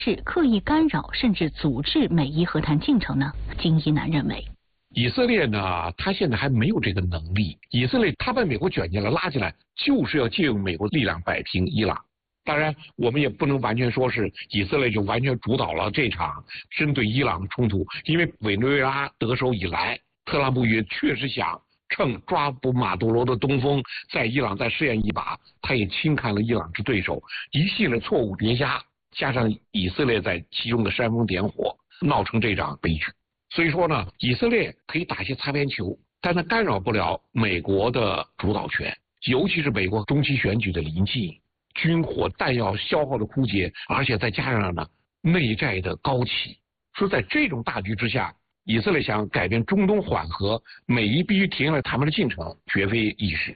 是刻意干扰甚至阻滞美伊和谈进程呢？金一南认为， 以色列呢，他现在还没有这个能力。以色列他把美国卷进来、拉进来，就是要借用美国力量摆平伊朗。当然，我们也不能完全说是以色列就完全主导了这场针对伊朗冲突，因为委内瑞拉得手以来，特朗普也确实想趁抓捕马杜罗的东风，在伊朗再试验一把，他也轻看了伊朗之对手，一系列错误叠加，加上以色列在其中的煽风点火，闹成这场悲剧。所以说呢，以色列可以打些擦边球，但它干扰不了美国的主导权，尤其是美国中期选举的临近，军火弹药消耗的枯竭，而且再加上呢内债的高企，说在这种大局之下，以色列想改变中东缓和，美伊必须停下来谈判的进程，绝非易事。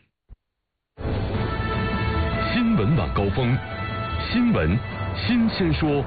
新闻晚高峰，新闻新鲜说。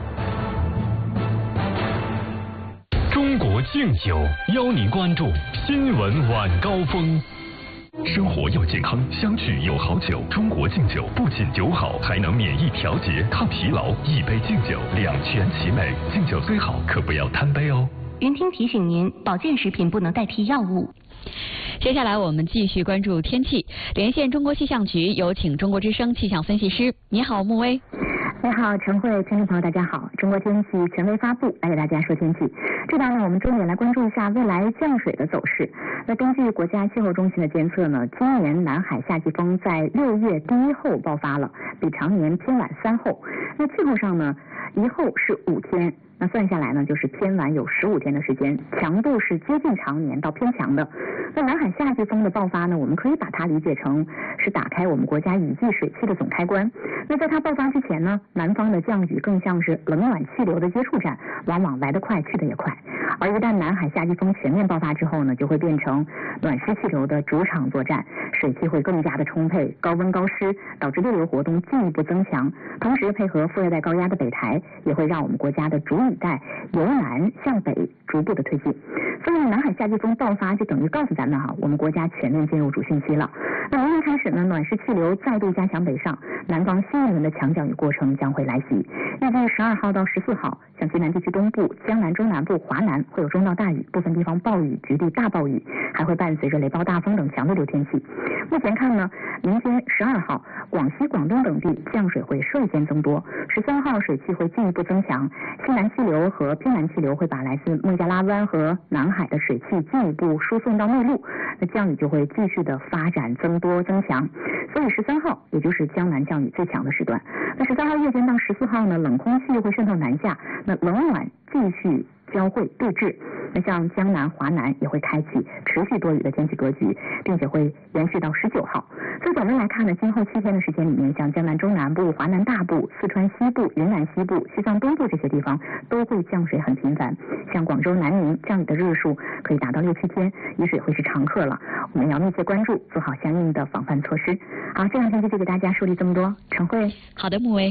中国敬酒邀您关注新闻晚高峰。生活要健康，相聚有好酒。中国敬酒不仅酒好，还能免疫调节、抗疲劳。一杯敬酒，两全其美。敬酒虽好，可不要贪杯哦。 云听提醒您，保健食品不能代替药物。 接下来我们继续关注天气，连线中国气象局，有请中国之声气象分析师。你好，穆威。 你好，陈慧，听众朋友大家好。中国天气权威发布，来给大家说天气。这边呢，我们重点来关注一下未来降水的走势。那根据国家气候中心的监测呢，今年南海夏季风在6月第一后爆发了，比常年偏晚3后。那气候上呢，一后是5天。那算下来呢，就是偏晚有15天的时间，强度是接近常年到偏强的。那南海夏季风的爆发呢，我们可以把它理解成是打开我们国家雨季水汽的总开关。那在它爆发之前呢，南方的降雨更像是冷暖气流的接触站，往往来得快，去得也快。而一旦南海夏季风全面爆发之后呢，就会变成暖湿气流的主场作战，水汽会更加的充沛，高温高湿，导致对流活动进一步增强。同时配合副热带高压的北抬，也会让我们国家的主雨带由南向北逐步的推进。所以南海夏季风爆发就等于告诉咱们我们国家全面进入主汛期了。那明天开始呢，暖湿气流再度加强北上，南方新一轮的强降雨过程将会来袭。预计12号到14号，像西南地区东部、江南、中南部、华南会有中到大雨，部分地方暴雨，局地大暴雨，还会伴随着雷暴大风等强对流天气。目前看呢，明天12号，广西、广东等地降水会率先增多，13号水汽会进一步增强，西南气流和偏南气流会把来自孟加拉湾和南海的水汽进一步输送到内陆，那降雨就会继续的发展增多增强。所以13号也就是江南降雨最强的时段。那13号夜间到14号呢，冷空气又会渗透南下，那冷暖继续交汇对峙。那像江南、华南也会开启持续多雨的天气格局，并且会延续到19号。从总的来看呢，今后7天的时间里面，像江南中南部、华南大部、四川西部、云南西部、西藏东部这些地方都会降水很频繁。像广州、南宁降雨的日数可以达到6、7天，雨水会是常客了。我们要密切关注，做好相应的防范措施。好，这两天就给大家梳理这么多。陈慧， 好的，穆威。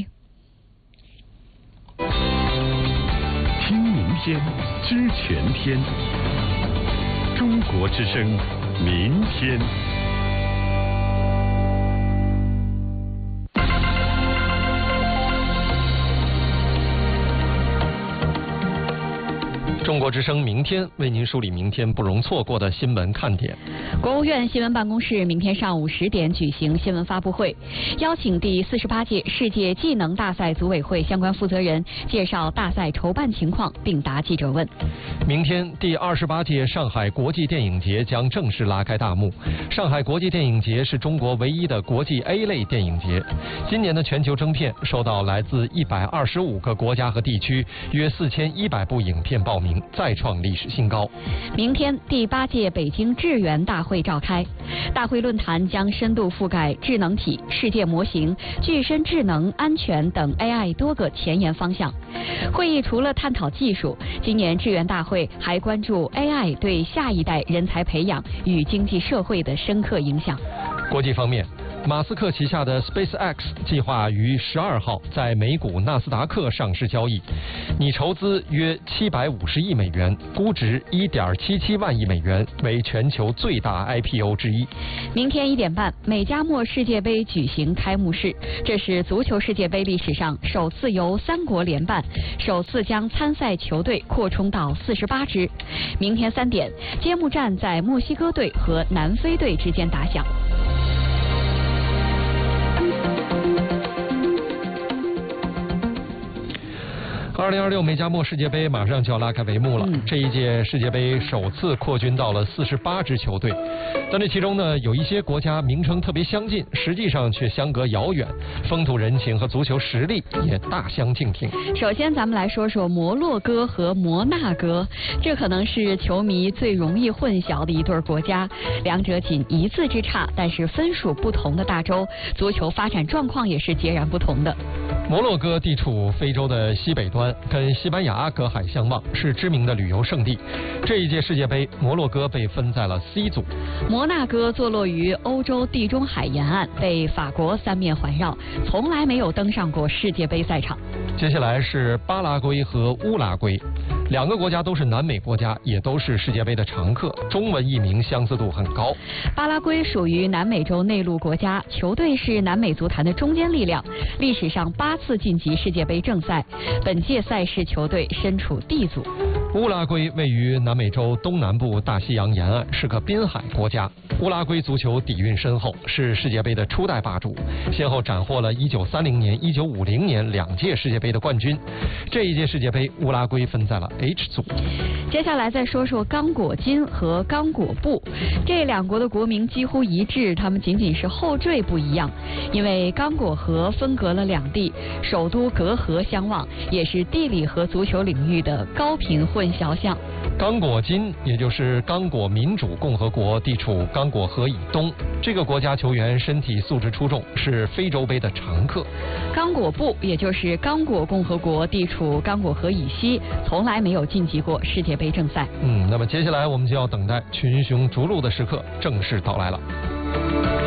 听明天，知全天。中国之声，明天。 中国之声明天为您梳理明天不容错过的新闻看点。 国务院新闻办公室明天上午10点举行新闻发布会，邀请第48届世界技能大赛组委会相关负责人介绍大赛筹办情况，并答记者问。 明天第28届上海国际电影节将正式拉开大幕。上海国际电影节是中国唯一的国际 A 类电影节。今年的全球征片受到来自125个国家和地区约4100部影片报名，再创历史新高。 明天第8届北京智源大会召开，大会论坛将深度覆盖智能体、世界模型、具身智能、安全等 AI 多个前沿方向。会议除了探讨技术，今年智源大会还关注 AI 对下一代人才培养与经济社会的深刻影响。 国际方面， 马斯克旗下的 SpaceX 计划于12号在美股纳斯达克上市交易，拟筹资约750亿美元，估值1.77万亿美元，为全球最大 IPO 之一。 明天1点半，美加墨世界杯举行开幕式，这是足球世界杯历史上首次由3国联办，首次将参赛球队扩充到48支。明天3点，揭幕战在墨西哥队和南非队之间打响。 2026美加墨世界杯马上就要拉开帷幕了。这一届世界杯首次扩军到了48支球队，但这其中呢，有一些国家名称特别相近，实际上却相隔遥远，风土人情和足球实力也大相径庭。 首先，咱们来说说摩洛哥和摩纳哥，这可能是球迷最容易混淆的一对国家，两者仅1字之差，但是分属不同的大洲，足球发展状况也是截然不同的。 摩洛哥地处非洲的西北端，跟西班牙隔海相望，是知名的旅游胜地。这一届世界杯，摩洛哥被分在了 C 组。 摩纳哥坐落于欧洲地中海沿岸，被法国3面环绕，从来没有登上过世界杯赛场。 接下来是巴拉圭和乌拉圭。2个国家都是南美国家，也都是世界杯的常客，中文译名相似度很高。 巴拉圭属于南美洲内陆国家，球队是南美足坛的中坚力量，历史上8次晋级世界杯正赛，本届赛事球队身处 D 组。 乌拉圭位于南美洲东南部大西洋沿岸，是个滨海国家。乌拉圭足球底蕴深厚，是世界杯的初代霸主，先后斩获了1930年、1950年2届世界杯的冠军。这一届世界杯，乌拉圭分在了 H 组。 接下来再说说刚果金和刚果布，这2国的国名几乎一致，他们仅仅是后缀不一样。因为刚果河分隔了2地，首都隔河相望，也是地理和足球领域的高频混淆项。 刚果金也就是刚果民主共和国，地处刚果河以东。这个国家球员身体素质出众，是非洲杯的常客。 刚果布也就是刚果共和国，地处刚果河以西，从来没有晋级过世界杯正赛。 那么接下来我们就要等待群雄逐鹿的时刻正式到来了。